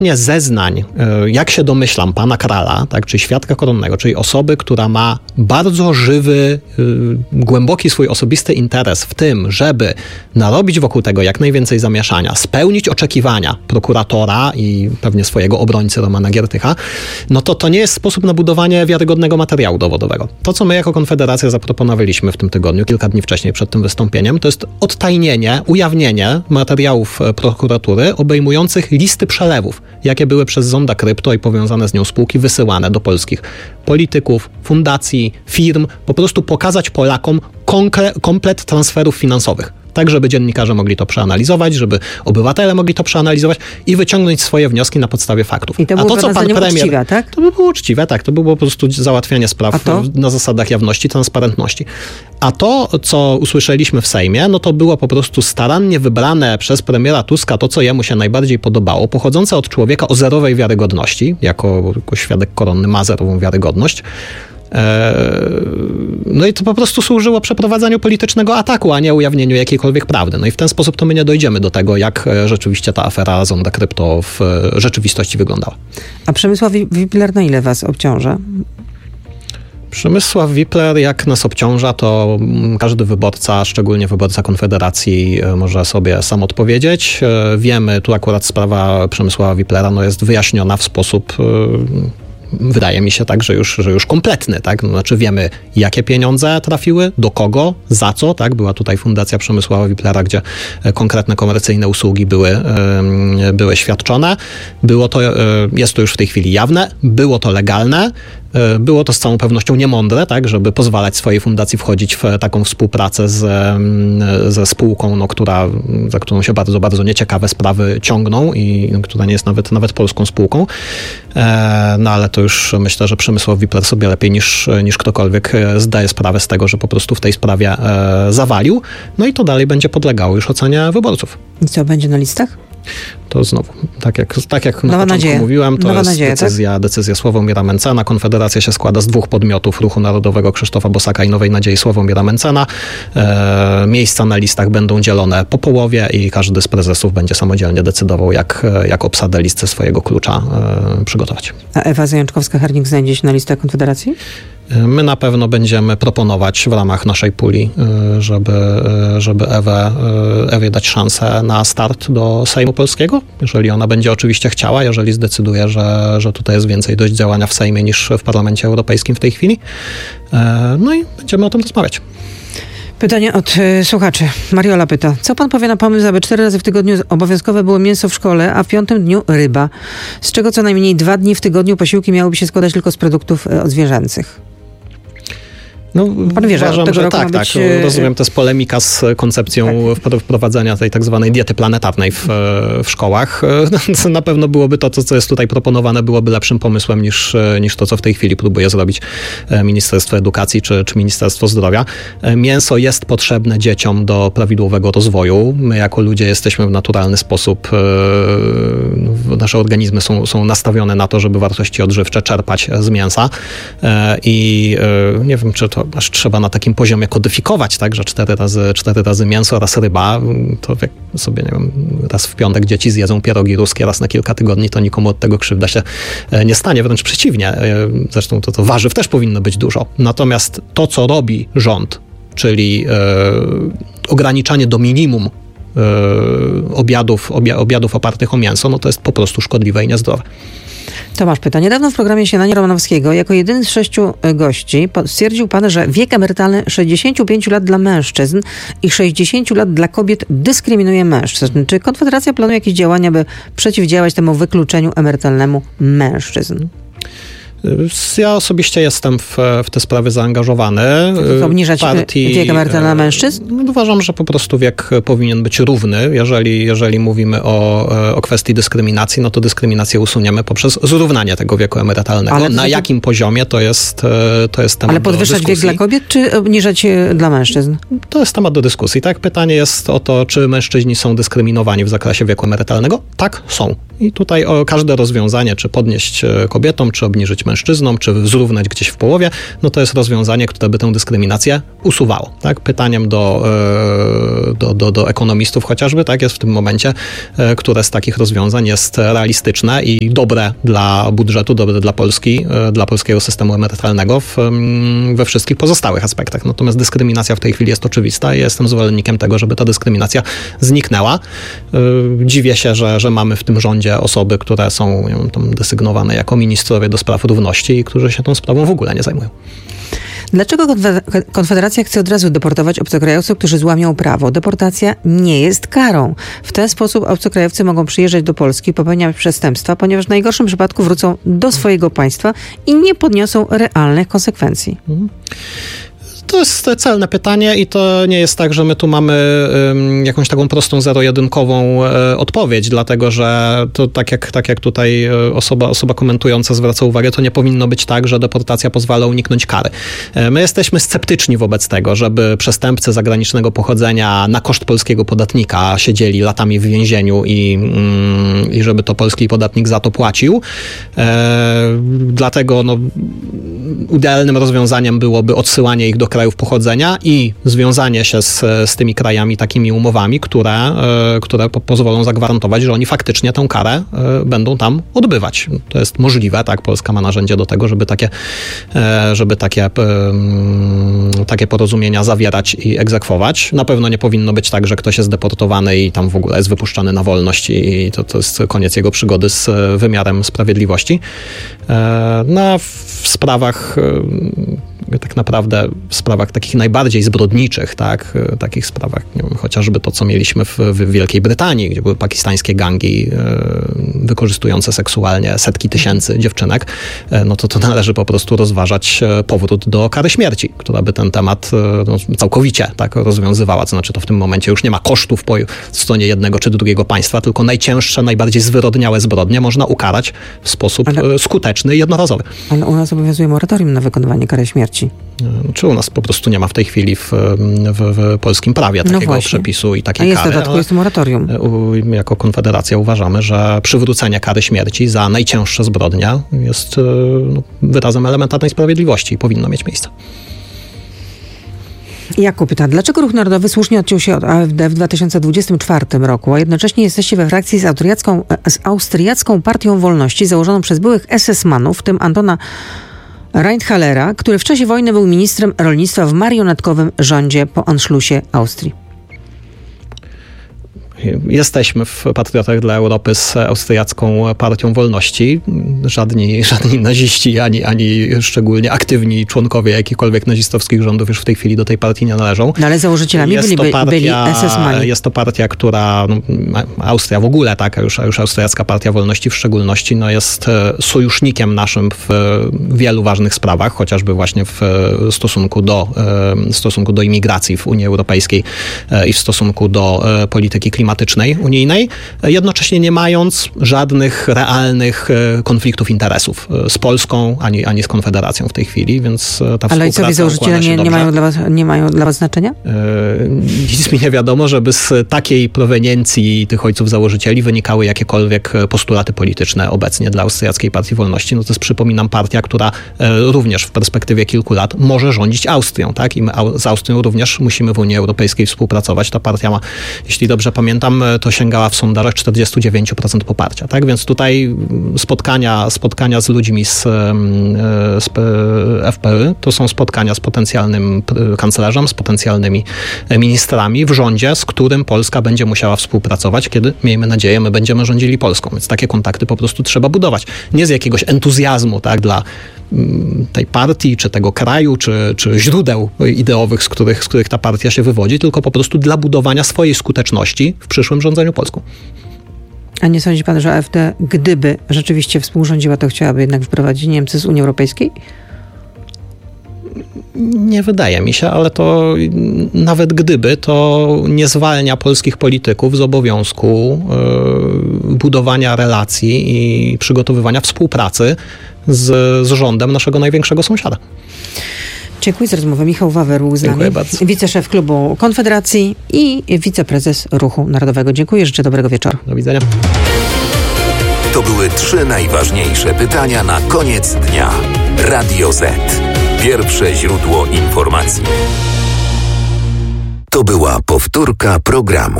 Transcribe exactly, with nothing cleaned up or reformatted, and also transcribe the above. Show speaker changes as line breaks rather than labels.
zeznań, jak się domyślam, pana Krala, tak, czyli świadka koronnego, czyli osoby, która ma bardzo żywy, głęboki swój osobisty interes w tym, żeby narobić wokół tego jak najwięcej zamieszania, spełnić oczekiwania prokuratora i pewnie swojego obrońcy Romana Giertycha, no to to nie jest sposób na budowanie wiarygodnego materiału dowodowego. To, co my jako Konfederacja zaproponowaliśmy w tym tygodniu, kilka dni wcześniej przed tym wystąpieniem, to jest odtajnienie, ujawnienie materiałów prokuratury obejmujących listy przelewów, jakie były przez Zonda Krypto i powiązane z nią spółki wysyłane do polskich polityków, fundacji, firm, po prostu pokazać Polakom konkre- komplet transferów finansowych. Tak, żeby dziennikarze mogli to przeanalizować, żeby obywatele mogli to przeanalizować i wyciągnąć swoje wnioski na podstawie faktów.
I to było, a to, co pan premier, uczciwe, tak?
To by było uczciwe, tak. To by było po prostu załatwianie spraw na zasadach jawności, transparentności. A to, co usłyszeliśmy w Sejmie, no to było po prostu starannie wybrane przez premiera Tuska to, co jemu się najbardziej podobało, pochodzące od człowieka o zerowej wiarygodności, jako, jako świadek koronny ma zerową wiarygodność. No i to po prostu służyło przeprowadzaniu politycznego ataku, a nie ujawnieniu jakiejkolwiek prawdy. No i w ten sposób to my nie dojdziemy do tego, jak rzeczywiście ta afera Zonda Krypto w rzeczywistości wyglądała.
A Przemysław Wipler na ile was obciąża?
Przemysław Wipler, jak nas obciąża, to każdy wyborca, szczególnie wyborca Konfederacji, może sobie sam odpowiedzieć. Wiemy, tu akurat sprawa Przemysława Wiplera no jest wyjaśniona w sposób... Wydaje mi się tak, że już, że już kompletny, tak? No, znaczy wiemy, jakie pieniądze trafiły, do kogo, za co, tak? Była tutaj Fundacja Przemysława Wiplera, gdzie konkretne komercyjne usługi były, były świadczone. Było to, jest to już w tej chwili jawne, było to legalne. Było to z całą pewnością niemądre, tak, żeby pozwalać swojej fundacji wchodzić w taką współpracę z, ze spółką, no, która, za którą się bardzo, bardzo nieciekawe sprawy ciągną i no, która nie jest nawet, nawet polską spółką. E, no ale to już myślę, że Przemysław Wipler sobie lepiej niż, niż ktokolwiek zdaje sprawę z tego, że po prostu w tej sprawie e, zawalił. No i to dalej będzie podlegało już ocenie wyborców.
I co, będzie na listach?
To znowu, tak jak, tak jak na
Nowa
początku
nadzieja.
mówiłem, to
Nowa
jest
nadzieja,
decyzja, tak? decyzja Sławomira Mencena. Konfederacja się składa z dwóch podmiotów, Ruchu Narodowego Krzysztofa Bosaka i Nowej Nadziei Sławomira Mencena. E, miejsca na listach będą dzielone po połowie i każdy z prezesów będzie samodzielnie decydował, jak, jak obsadę listy swojego klucza e, przygotować.
A Ewa Zajączkowska-Hernik znajdzie się na listach Konfederacji?
My na pewno będziemy proponować w ramach naszej puli, żeby, żeby Ewę, Ewie dać szansę na start do Sejmu Polskiego, jeżeli ona będzie oczywiście chciała, jeżeli zdecyduje, że, że tutaj jest więcej dość działania w Sejmie niż w Parlamencie Europejskim w tej chwili. No i będziemy o tym rozmawiać.
Pytanie od y, słuchaczy. Mariola pyta, co pan powie na pomysł, aby cztery razy w tygodniu obowiązkowe było mięso w szkole, a w piątym dniu ryba, z czego co najmniej dwa dni w tygodniu posiłki miałyby się składać tylko z produktów y, odzwierzęcych?
No,
pan wie,
uważam,
że,
że tak, tak. Rozumiem, to jest polemika z koncepcją tak. wprowadzenia tej tak zwanej diety planetarnej w, w szkołach. Na pewno byłoby to, co jest tutaj proponowane, byłoby lepszym pomysłem niż, niż to, co w tej chwili próbuje zrobić Ministerstwo Edukacji czy, czy Ministerstwo Zdrowia. Mięso jest potrzebne dzieciom do prawidłowego rozwoju. My jako ludzie jesteśmy w naturalny sposób, nasze organizmy są, są nastawione na to, żeby wartości odżywcze czerpać z mięsa i nie wiem, czy to aż trzeba na takim poziomie kodyfikować, tak, że cztery razy, cztery razy mięso, raz ryba, to jak sobie, nie wiem, raz w piątek dzieci zjedzą pierogi ruskie, raz na kilka tygodni, to nikomu od tego krzywda się nie stanie, wręcz przeciwnie. Zresztą to, to warzyw też powinno być dużo. Natomiast to, co robi rząd, czyli e, ograniczanie do minimum e, obiadów, obia, obiadów opartych o mięso, no to jest po prostu szkodliwe i niezdrowe.
Tomasz pyta. Niedawno w programie Śniadania Romanowskiego jako jedyny z sześciu gości stwierdził pan, że wiek emerytalny sześćdziesiąt pięć lat dla mężczyzn i sześćdziesiąt lat dla kobiet dyskryminuje mężczyzn. Czy Konfederacja planuje jakieś działania, by przeciwdziałać temu wykluczeniu emerytalnemu mężczyzn?
Ja osobiście jestem w, w te sprawy zaangażowany.
To obniżać Partii, wiek emerytalny mężczyzn?
Uważam, że po prostu wiek powinien być równy. Jeżeli, jeżeli mówimy o, o kwestii dyskryminacji, no to dyskryminację usuniemy poprzez zrównanie tego wieku emerytalnego. Ale na to... jakim poziomie to jest, to jest temat
Ale podwyższać wiek dla kobiet, czy obniżać dla mężczyzn? To
jest temat do dyskusji. Tak, pytanie jest o to, czy mężczyźni są dyskryminowani w zakresie wieku emerytalnego? Tak, są. I tutaj o każde rozwiązanie, czy podnieść kobietom, czy obniżyć mężczyznom, czy zrównać gdzieś w połowie, no to jest rozwiązanie, które by tę dyskryminację usuwało. Tak? Pytaniem do, do, do, do ekonomistów chociażby, tak, jest w tym momencie, które z takich rozwiązań jest realistyczne i dobre dla budżetu, dobre dla Polski, dla polskiego systemu emerytalnego w, we wszystkich pozostałych aspektach. Natomiast dyskryminacja w tej chwili jest oczywista i jestem zwolennikiem tego, żeby ta dyskryminacja zniknęła. Dziwię się, że, że mamy w tym rządzie osoby, które są, nie wiem, tam desygnowane jako ministrowie do spraw równości i którzy się tą sprawą w ogóle nie zajmują.
Dlaczego Konfederacja chce od razu deportować obcokrajowców, którzy złamią prawo? Deportacja nie jest karą. W ten sposób obcokrajowcy mogą przyjeżdżać do Polski, popełniać przestępstwa, ponieważ w najgorszym przypadku wrócą do swojego państwa i nie podniosą realnych konsekwencji. Mhm.
To jest celne pytanie i to nie jest tak, że my tu mamy um, jakąś taką prostą zero-jedynkową e, odpowiedź, dlatego że to tak jak, tak jak tutaj osoba, osoba komentująca zwraca uwagę, to nie powinno być tak, że deportacja pozwala uniknąć kary. E, my jesteśmy sceptyczni wobec tego, żeby przestępcy zagranicznego pochodzenia na koszt polskiego podatnika siedzieli latami w więzieniu i, mm, i żeby to polski podatnik za to płacił. E, dlatego no, idealnym rozwiązaniem byłoby odsyłanie ich do krajów pochodzenia i związanie się z, z tymi krajami takimi umowami, które, które po, pozwolą zagwarantować, że oni faktycznie tę karę będą tam odbywać. To jest możliwe, tak? Polska ma narzędzie do tego, żeby takie, żeby takie, takie porozumienia zawierać i egzekwować. Na pewno nie powinno być tak, że ktoś jest deportowany i tam w ogóle jest wypuszczany na wolność i to, to jest koniec jego przygody z wymiarem sprawiedliwości. No, w sprawach tak naprawdę w sprawach takich najbardziej zbrodniczych, tak, takich sprawach, nie wiem, chociażby to, co mieliśmy w, w Wielkiej Brytanii, gdzie były pakistańskie gangi e, wykorzystujące seksualnie setki tysięcy dziewczynek, e, no to to należy po prostu rozważać powrót do kary śmierci, która by ten temat e, no, całkowicie tak rozwiązywała, to znaczy to w tym momencie już nie ma kosztów po stronie jednego czy drugiego państwa, tylko najcięższe, najbardziej zwyrodniałe zbrodnie można ukarać w sposób ale, skuteczny i jednorazowy.
Ale u nas obowiązuje moratorium na wykonywanie kary śmierci.
Czy u nas po prostu nie ma w tej chwili w, w, w polskim prawie takiego no przepisu i takiej
A jest
kary.
W dodatku jest moratorium.
Jako Konfederacja uważamy, że przywrócenie kary śmierci za najcięższe zbrodnie jest no, wyrazem elementarnej sprawiedliwości i powinno mieć miejsce.
Jakub pyta, dlaczego Ruch Narodowy słusznie odciął się od A F D w dwa tysiące dwudziestym czwartym roku, a jednocześnie jesteście we frakcji z austriacką, z austriacką Partią Wolności założoną przez byłych es es manów, w tym Antona Reinhallera, który w czasie wojny był ministrem rolnictwa w marionetkowym rządzie po Anschlussie Austrii.
Jesteśmy w Patriotach dla Europy z austriacką Partią Wolności. Żadni, żadni naziści, ani, ani szczególnie aktywni członkowie jakichkolwiek nazistowskich rządów już w tej chwili do tej partii nie należą.
No ale założycielami byli, partia, byli es es mani.
Jest to partia, która, no, Austria w ogóle, tak, a już, a już Austriacka Partia Wolności w szczególności, no, jest sojusznikiem naszym w wielu ważnych sprawach, chociażby właśnie w stosunku do, w stosunku do imigracji w Unii Europejskiej i w stosunku do polityki klimatycznej unijnej, jednocześnie nie mając żadnych realnych konfliktów interesów z Polską, ani, ani z Konfederacją w tej chwili, więc ta współpraca.
Ale i co, założyciele nie, nie, mają dla was, nie mają dla was znaczenia?
Yy, nic mi nie wiadomo, żeby z takiej proweniencji tych ojców założycieli wynikały jakiekolwiek postulaty polityczne obecnie dla Austriackiej Partii Wolności. No to jest, przypominam, partia, która również w perspektywie kilku lat może rządzić Austrią, tak? I my z Austrią również musimy w Unii Europejskiej współpracować. Ta partia ma, jeśli dobrze pamiętam, to sięgała w sondażach czterdzieści dziewięć procent poparcia. Tak? Więc tutaj spotkania, spotkania z ludźmi z, z F P Ö to są spotkania z potencjalnym kanclerzem, z potencjalnymi ministrami w rządzie, z którym Polska będzie musiała współpracować, kiedy, miejmy nadzieję, my będziemy rządzili Polską. Więc takie kontakty po prostu trzeba budować. Nie z jakiegoś entuzjazmu, tak, dla tej partii, czy tego kraju, czy, czy źródeł ideowych, z których, z których ta partia się wywodzi, tylko po prostu dla budowania swojej skuteczności w przyszłym rządzeniu Polską.
A nie sądzi pan, że A F D, gdyby rzeczywiście współrządziła, to chciałaby jednak wyprowadzić Niemcy z Unii Europejskiej?
Nie wydaje mi się, ale to nawet gdyby, to nie zwalnia polskich polityków z obowiązku yy, budowania relacji i przygotowywania współpracy z, z rządem naszego największego sąsiada.
Dziękuję za rozmowę. Michał Wawer był z nami, wiceszef klubu Konfederacji i wiceprezes Ruchu Narodowego. Dziękuję, życzę dobrego wieczoru.
Do widzenia.
To były trzy najważniejsze pytania na koniec dnia. Radio Z. Pierwsze źródło informacji. To była powtórka programu.